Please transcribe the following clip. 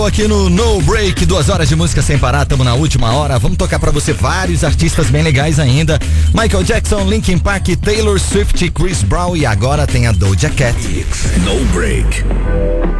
Aqui no No Break, 2 horas de música sem parar, estamos na última hora. Vamos tocar pra você vários artistas bem legais ainda. Michael Jackson, Linkin Park, Taylor Swift, Chris Brown e agora tem a Doja Cat. No Break.